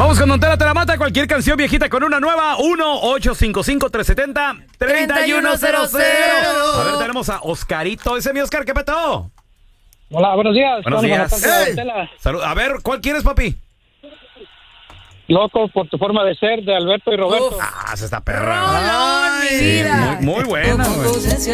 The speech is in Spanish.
Vamos con Don Tela Te la Mata. Cualquier canción viejita con una nueva. 1-855-370-3100. A ver, tenemos a Oscarito. Ese es mi Oscar, ¿qué petó? Hola, buenos días. Buenos días. Salud. A ver, ¿cuál quieres, papi? Loco por tu forma de ser, de Alberto y Roberto. Se está perra. Muy buena, güey.